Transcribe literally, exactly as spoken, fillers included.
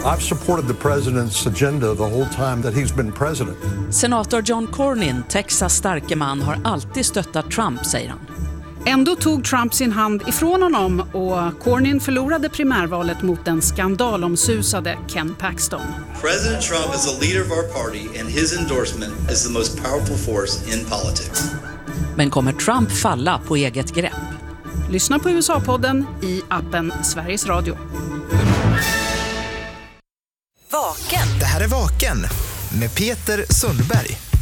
I've supported the president's agenda the whole time that he's been president. Senator John Cornyn, Texas starke man, har alltid stöttat Trump, säger han. Ändå tog Trump sin hand ifrån honom och Cornyn förlorade primärvalet mot den skandalomsusade Ken Paxton. President Trump is the leader of our party and his endorsement is the most powerful force in politics. Men kommer Trump falla på eget grepp? Lyssna på U S A-podden i appen Sveriges Radio. Vaken. Det här är Vaken med Peter Sundberg.